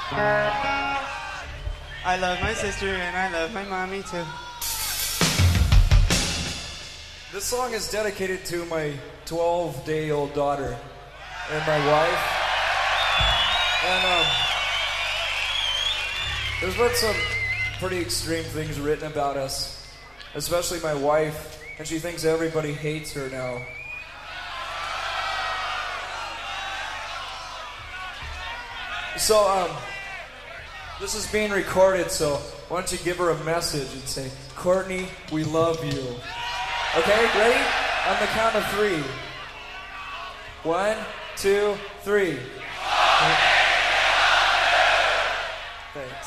I love my sister and I love my mommy too. This song is dedicated to my 12-day-old daughter and my wife. And there's been some pretty extreme things written about us, especially my wife, and she thinks everybody hates her now. So, this is being recorded, so why don't you give her a message and say, Courtney, we love you. Okay, ready? On the count of 3. 1, 2, 3. Thanks.